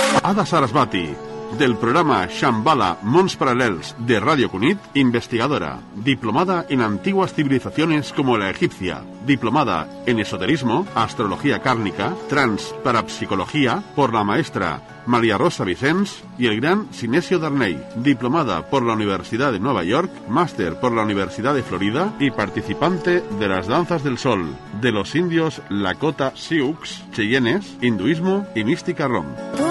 Ada Sarasvati, del programa Shambhala Mons Paral·lels de Radio Cunit, investigadora, diplomada en antiguas civilizaciones como la egipcia, diplomada en esoterismo, astrología kármica, transparapsicología, por la maestra María Rosa Vicens y el gran Sinesio Darney, diplomada por la Universidad de Nueva York, máster por la Universidad de Florida y participante de las danzas del sol, de los indios Lakota Sioux, Cheyennes, hinduismo y mística rom.